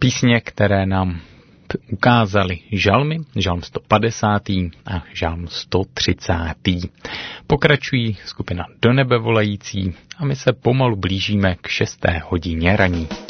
Písně, které nám ukázali žalmy, žalm 150. a žalm 130. Pokračují skupina Do nebe volající a my se pomalu blížíme k 6. hodině raní.